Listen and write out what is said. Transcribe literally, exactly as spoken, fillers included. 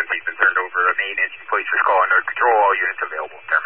fleet's been turned over. A main engine police just call on node control. All units available.